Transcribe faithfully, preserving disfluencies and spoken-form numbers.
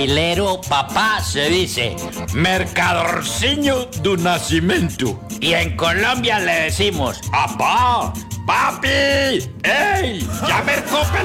brasileiro papá se dice mercadorcinho do nascimento. Y en Colombia le decimos, ¡apá! ¡Papi! ¡Ey! ¡Ya me